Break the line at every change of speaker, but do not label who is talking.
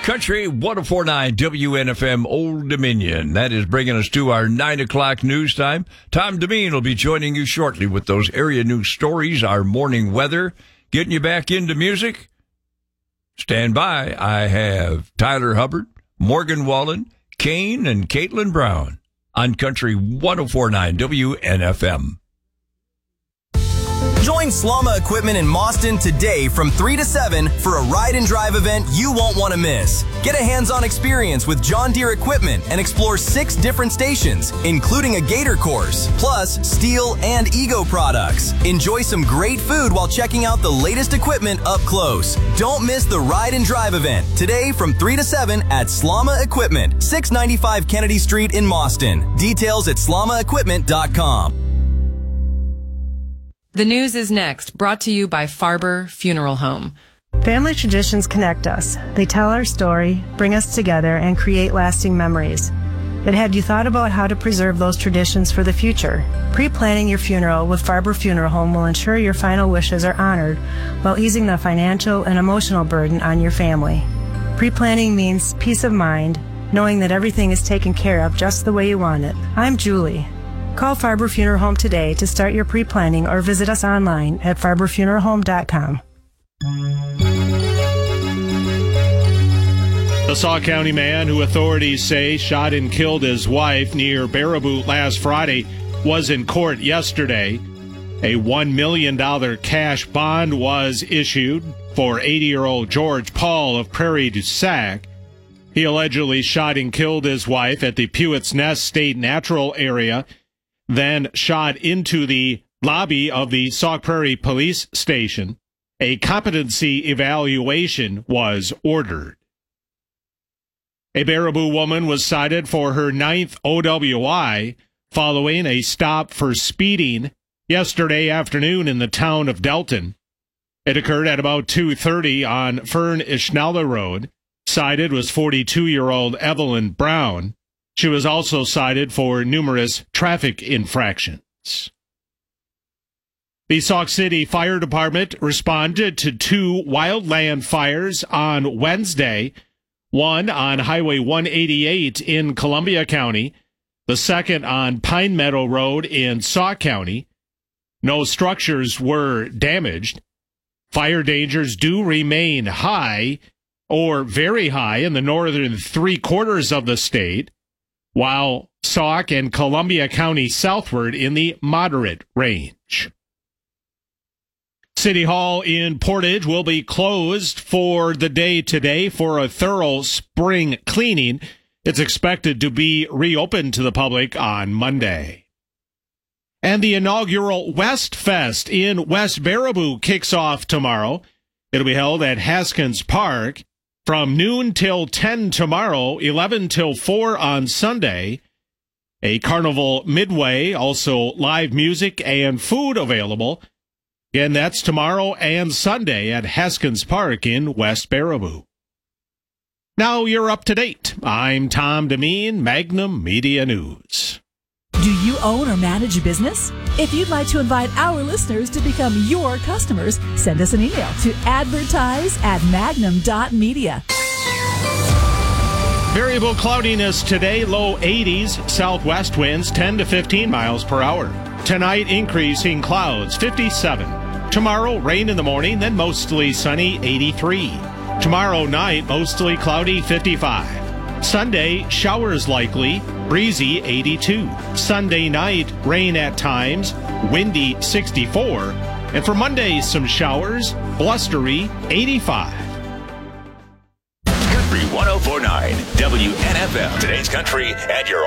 Country 104.9 WNFM Old Dominion. That is bringing us to our 9 o'clock news time. Tom Demeen will be joining you shortly with those area news stories, our morning weather, getting you back into music. Stand by. I have Tyler Hubbard, Morgan Wallen, Kane, and Caitlin Brown on Country 104.9 WNFM.
Join Slama Equipment in Mauston today from 3 to 7 for a ride and drive event you won't want to miss. Get a hands-on experience with John Deere equipment and explore 6 different stations, including a gator course, plus Steel and Ego products. Enjoy some great food while checking out the latest equipment up close. Don't miss the ride and drive event today from 3 to 7 at Slama Equipment, 695 Kennedy Street in Mauston. Details at slamaequipment.com.
The news is next, brought to you by Farber Funeral Home.
Family traditions connect us. They tell our story, bring us together, and create lasting memories. But have you thought about how to preserve those traditions for the future? Pre-planning your funeral with Farber Funeral Home will ensure your final wishes are honored while easing the financial and emotional burden on your family. Pre-planning means peace of mind, knowing that everything is taken care of just the way you want it. I'm Julie. Call Farber Funeral Home today to start your pre-planning or visit us online at farberfuneralhome.com.
The Sauk County man who authorities say shot and killed his wife near Baraboo last Friday was in court yesterday. A $1 million cash bond was issued for 80-year-old George Paul of Prairie du Sac. He allegedly shot and killed his wife at the Pewett's Nest State Natural Area, then shot into the lobby of the Sauk Prairie Police Station. A competency evaluation was ordered. A Baraboo woman was cited for her 9th OWI following a stop for speeding yesterday afternoon in the town of Delton. It occurred at about 2:30 on Fern Ischnella Road. Cited was 42-year-old Evelyn Brown. She was also cited for numerous traffic infractions. The Sauk City Fire Department responded to 2 wildland fires on Wednesday, one on Highway 188 in Columbia County, the second on Pine Meadow Road in Sauk County. No structures were damaged. Fire dangers do remain high or very high in the northern 3/4 of the state, while Sauk and Columbia County southward in the moderate range. City Hall in Portage will be closed for the day today for a thorough spring cleaning. It's expected to be reopened to the public on Monday. And the inaugural West Fest in West Baraboo kicks off tomorrow. It'll be held at Haskins Park from noon till 10 tomorrow, 11 till 4 on Sunday. A carnival midway, also live music and food available. Again, that's tomorrow and Sunday at Haskins Park in West Baraboo. Now you're up to date. I'm Tom Demeen, Magnum Media News.
Do you own or manage a business? If you'd like to invite our listeners to become your customers, send us an email to advertise@magnum.media.
Variable cloudiness today, low 80s, southwest winds 10 to 15 miles per hour. Tonight, increasing clouds, 57. Tomorrow, rain in the morning, then mostly sunny, 83. Tomorrow night, mostly cloudy, 55. Sunday, showers likely, breezy, 82. Sunday night, rain at times, windy, 64. And for Monday, some showers, blustery, 85.
Country 104.9 WNFM. Today's country at your